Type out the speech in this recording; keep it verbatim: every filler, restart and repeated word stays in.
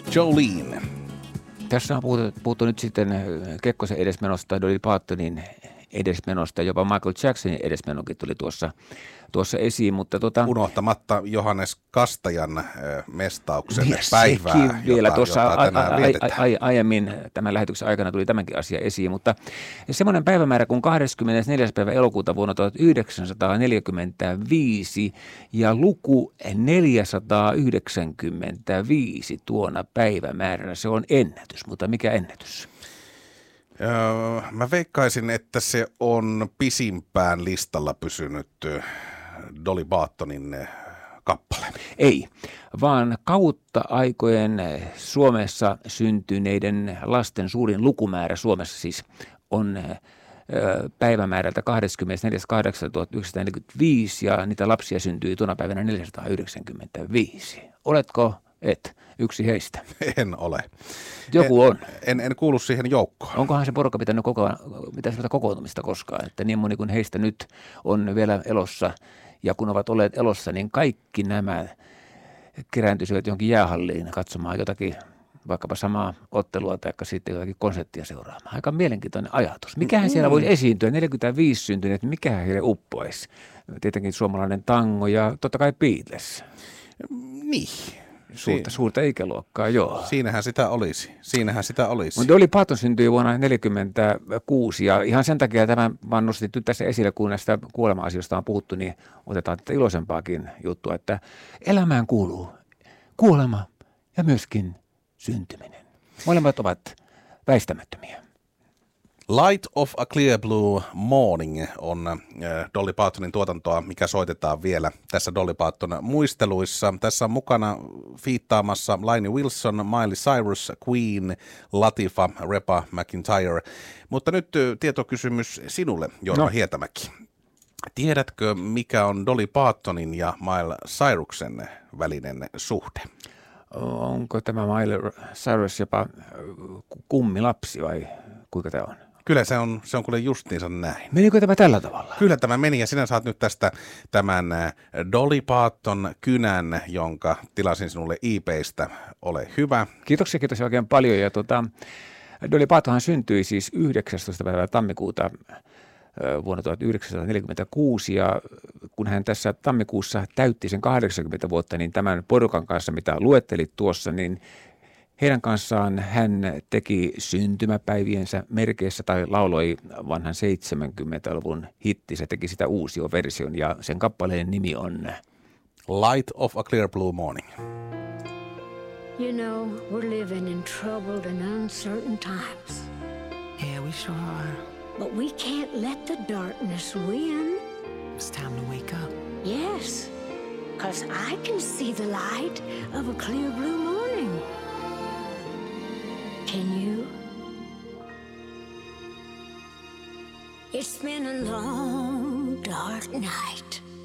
Jolene. Tässä on puhuttu, puhuttu nyt sitten Kekkosen edesmenosta, Dolly Partonin edesmenosta, jopa Michael Jacksonin edesmenokin tuli tuossa, tuossa esiin. Mutta tota, unohtamatta Johannes Kastajan äh, mestauksen ja päivää, vielä jota, tuossa jota tänään a, a, vietetään. a, a, aiemmin tämän lähetyksen aikana tuli tämänkin asia esiin, mutta semmoinen päivämäärä kuin kahdeskymmenesneljäs päivä elokuuta vuonna tuhatyhdeksänsataanneljäkymmentäviisi ja luku neljäsataayhdeksänkymmentäviisi tuona päivämääränä, se on ennätys, mutta mikä ennätys? Öö, mä veikkaisin, että se on pisimpään listalla pysynyt Dolly Partonin kappale. Ei, vaan kautta aikojen Suomessa syntyneiden lasten suurin lukumäärä Suomessa siis on päivämäärältä kahdeskymmenesneljäs kahdeksatta tuhatyhdeksänsataaneljäkymmentäviisi ja niitä lapsia syntyi tuona päivänä neljäsataayhdeksänkymmentäviisi. Oletko et yksi heistä? En ole. Joku on. En, en, en kuulu siihen joukkoon. Onkohan se porukka pitänyt koko, mitä kokoontumista koskaan, että niin moni kuin heistä nyt on vielä elossa ja kun ovat olleet elossa, niin kaikki nämä kerääntyisivät johonkin jäähalliin katsomaan jotakin, vaikkapa samaa ottelua tai sitten jotakin konserttia seuraamaan. Aika mielenkiintoinen ajatus. Mikähän siellä voisi esiintyä? neljäkymmentäviisi syntyneet, mikähän heille uppoisi? Tietenkin suomalainen tango ja totta kai Beatles. Niin. Suurta, suurta ikäluokkaa, joo. Siinähän sitä olisi. Siinähän sitä olisi. Mutta Dolly Parton syntyi vuonna neljäkymmentäkuusi ja ihan sen takia tämän vaan nostin nyt tässä esille, kun näistä kuolema-asioista on puhuttu, niin otetaan tätä iloisempaakin juttua, että elämään kuuluu kuolema ja myöskin syntyminen. Molemmat ovat väistämättömiä. Light of a Clear Blue Morning on äh, Dolly Partonin tuotantoa, mikä soitetaan vielä tässä Dolly Parton muisteluissa. Tässä on mukana fiittaamassa Lainey Wilson, Miley Cyrus, Queen, Latifah, Reba McEntire. Mutta nyt tietokysymys sinulle, Jorma no. Hietämäki. Tiedätkö, mikä on Dolly Partonin ja Miley Cyruksen välinen suhde? Onko tämä Miley Cyrus jopa kummilapsi vai kuinka tämä on? Kyllä se on, se on kuule justiinsa näin. Menikö tämä tällä tavalla? Kyllä tämä meni ja sinä saat nyt tästä tämän Dolly Parton kynän, jonka tilasin sinulle eBaystä. Ole hyvä. Kiitoksia, kiitos oikein paljon. Ja tuota, Dolly Partonhan syntyi siis yhdeksästoista päivää tammikuuta vuonna tuhatyhdeksänsataaneljäkymmentäkuusi ja kun hän tässä tammikuussa täytti sen kahdeksankymmentä vuotta, niin tämän porukan kanssa, mitä luettelit tuossa, niin heidän kanssaan hän teki syntymäpäiviensä merkeissä tai lauloi vanhan seitsemänkymmentäluvun hitti. Se teki sitä uusioversion ja sen kappaleen nimi on Light of a Clear Blue Morning. You know, we're living in troubled and uncertain times. Yeah, we sure are. But we can't let the darkness win. It's time to wake up. Yes, because I can see the light of a clear blue morning. Can you? It's been a long, dark night.